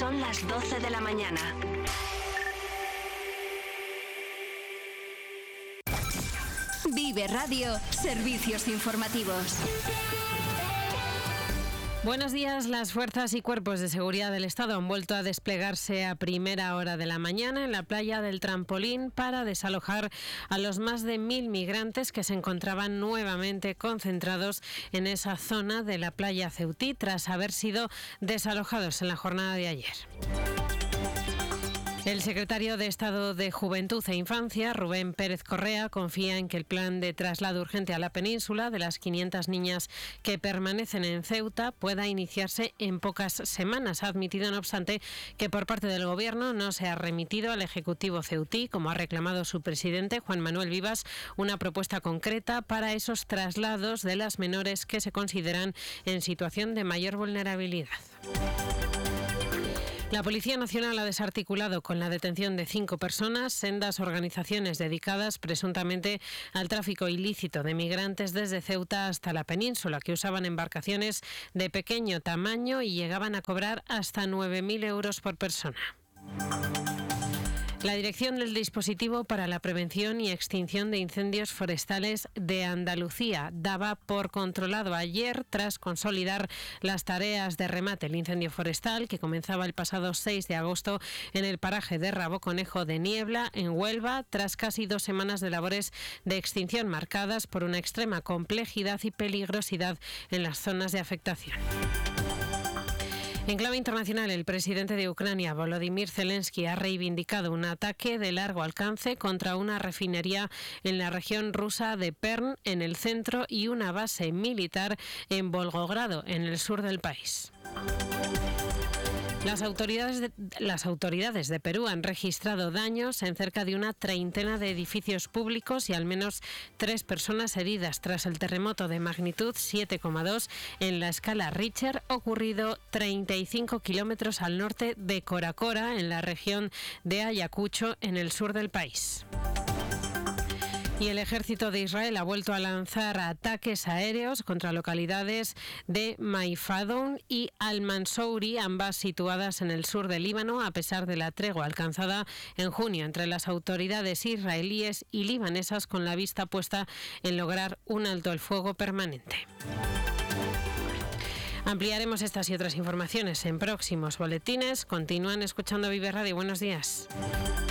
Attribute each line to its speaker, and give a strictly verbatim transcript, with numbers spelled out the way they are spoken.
Speaker 1: Son las doce de la mañana. Vive Radio, servicios informativos.
Speaker 2: Buenos días. Las fuerzas y cuerpos de seguridad del Estado han vuelto a desplegarse a primera hora de la mañana en la playa del Trampolín para desalojar a los más de mil migrantes que se encontraban nuevamente concentrados en esa zona de la playa Ceutí tras haber sido desalojados en la jornada de ayer. El secretario de Estado de Juventud e Infancia, Rubén Pérez Correa, confía en que el plan de traslado urgente a la península de las quinientas niñas que permanecen en Ceuta pueda iniciarse en pocas semanas. Ha admitido, no obstante, que por parte del Gobierno no se ha remitido al Ejecutivo ceutí, como ha reclamado su presidente, Juan Manuel Vivas, una propuesta concreta para esos traslados de las menores que se consideran en situación de mayor vulnerabilidad. La Policía Nacional ha desarticulado con la detención de cinco personas sendas organizaciones dedicadas presuntamente al tráfico ilícito de migrantes desde Ceuta hasta la península, que usaban embarcaciones de pequeño tamaño y llegaban a cobrar hasta nueve mil euros por persona. La dirección del Dispositivo para la Prevención y Extinción de Incendios Forestales de Andalucía daba por controlado ayer, tras consolidar las tareas de remate del incendio forestal que comenzaba el pasado seis de agosto en el paraje de Raboconejo de Niebla, en Huelva, tras casi dos semanas de labores de extinción marcadas por una extrema complejidad y peligrosidad en las zonas de afectación. En clave internacional, el presidente de Ucrania, Volodymyr Zelensky, ha reivindicado un ataque de largo alcance contra una refinería en la región rusa de Perm, en el centro, y una base militar en Volgogrado, en el sur del país. Las autoridades, de, las autoridades de Perú han registrado daños en cerca de una treintena de edificios públicos y al menos tres personas heridas tras el terremoto de magnitud siete coma dos en la escala Richter, ocurrido treinta y cinco kilómetros al norte de Coracora, en la región de Ayacucho, en el sur del país. Y el ejército de Israel ha vuelto a lanzar ataques aéreos contra localidades de Maifadoun y Al-Mansouri, ambas situadas en el sur del Líbano, a pesar de la tregua alcanzada en junio entre las autoridades israelíes y libanesas, con la vista puesta en lograr un alto el fuego permanente. Ampliaremos estas y otras informaciones en próximos boletines. Continúan escuchando Vive Radio. Buenos días.